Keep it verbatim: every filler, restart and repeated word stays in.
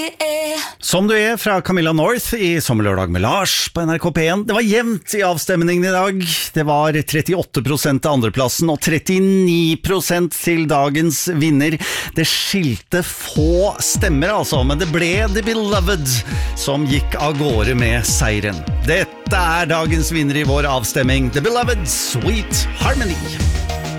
Som du er fra Camilla North i Sommerlørdag med Lars på N R K P én. Det var jevnt i avstemningen i dag. Det var trettiåtte prosent til andreplassen og trettini prosent til dagens vinner. Det skilte få stemmer altså, men det ble The Beloved som gikk av gårde med seieren. Dette er dagens vinner i vår avstemming, The Beloved, Sweet Harmony.